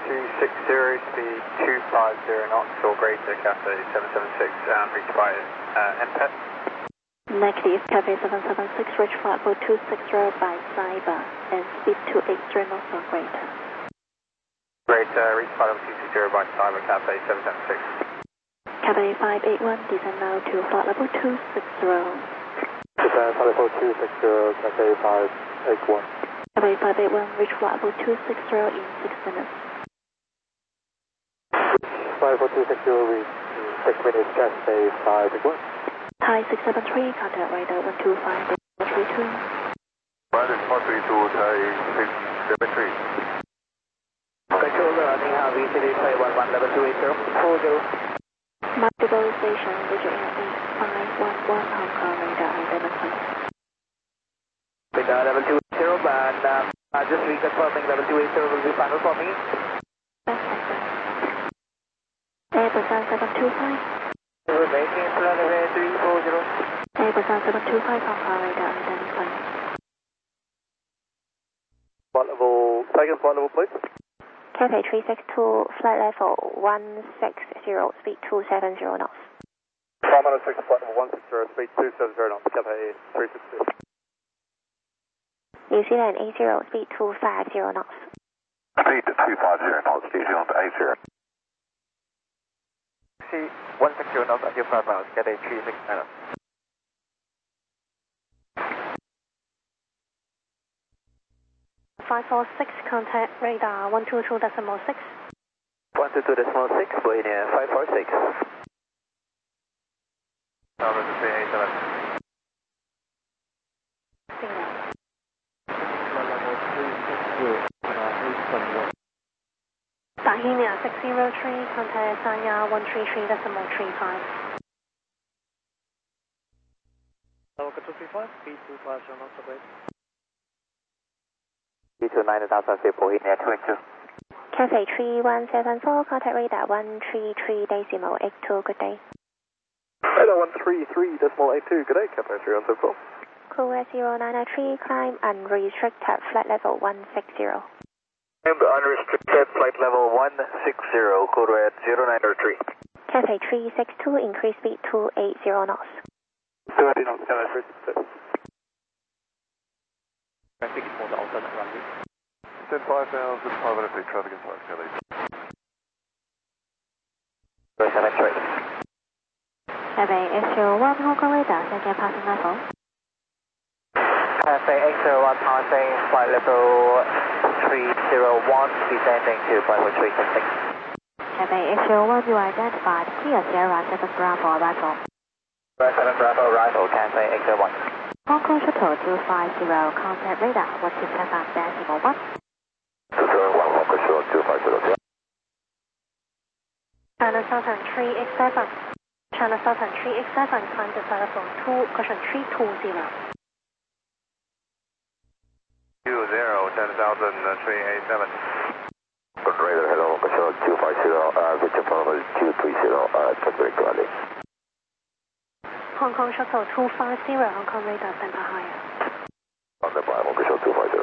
260, speed 250 knots or greater, Cathay 776, reach by MPET. Negative, Cathay 776, reach flight level 260 by Cyber and speed 280 knots or greater. Greater, reach flight level 260 by Cyber, Cathay 776. Cathay 581, descend now to flight level 260. Descend flight level 260, Cathay 581. Cathay 581, reach flight level 260 in 6 minutes. Flight level 260 reach in 6 minutes, Cathay 581. Thai 673, contact radar 125, 32. Pilot 432, Thai 673. Control running heavy, city Thai 11 level 280, 40. Multiple station, digit 8511, Hong Kong radar identified. Radar level 280, and just reconfirming level 280 will be final for me. Airbus 725. Making flight level 340. Airbus 725, Hong Kong radar identified. Flight level, second flight level please. Cathay 362, flight level 160, speed 270 knots. 506, flight level 160, speed 270 knots, Cathay 360. New Zealand 80, speed 250 knots. Speed 250 knots, New Zealand 80. 160 knots until 5 miles, Cathay 369. 546, contact radar 122.6. 122.6, Bohemia 546. Number 387. Bohemia 603, contact Sanya 133.35. Level 235, speed 250 knots away. B29,000 feet, Bohemia 22. Cathay 3174, contact radar 133.82, good day. Radar 133.82, good day, Cathay 3174. Crew at 0993, climb unrestricted, flight level 160. Climb unrestricted, flight level 160, code red 0993. Cathay 362, increase speed 280 knots. 280 knots, Cathay 362. Traffic is for the alternate runway. 10,500 feet, traffic inside, Kelly. 783. Cathay X01, Hong Kong radar, second passing level. Cathay X01 passing, flight level 301, descending to flight level 366. Cathay X01, you are identified, clear Sierra 7 Bravo arrival. 7 Bravo arrival, Cathay X01. Hong Kong Shuttle 250, contact radar 127.1. 201, Hong Kong Shuttle 250. China Southern 387. China Southern 387, climb to telephone 2, caution 320. 10,000, 387. Good radar, hello, Hong Kong Shuttle 250, Victor Bravo 230, check break landing. Hong Kong Shuttle 250, Hong Kong radar center higher. On the Hong Kong Shuttle 250.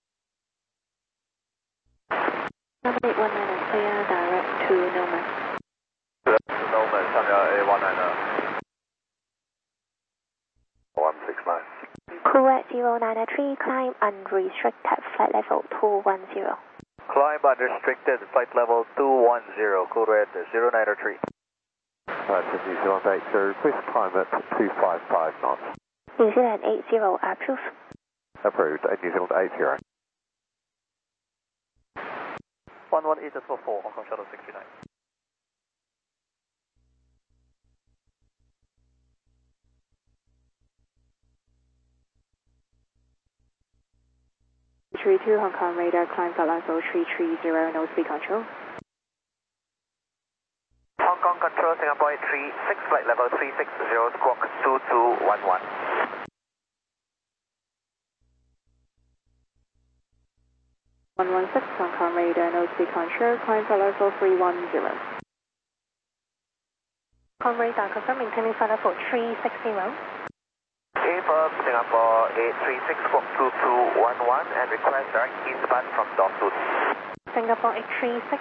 Number 819 is clear, direct to Newman. Norman, Sanya A190. 169. Crew at 0993, climb unrestricted, flight level 210. Climb unrestricted, flight level 210, code red 0993. Right, so New Zealand 80, please climb at 255 knots. New Zealand 80, approved. Approved, New Zealand 80. 118.4, Hong Kong Shuttle 69. Two Hong Kong radar, climb flight level 330, no speed control. Hong Kong Control, Singapore 36, flight level 360, squawk 2211. 116, Hong Kong radar, no speed control, climb flight level 310. Hong Kong radar, confirm maintaining flight level 360. Confirm Singapore 836, squawk 2211, and request direct eastbound from Dorset. Singapore 836,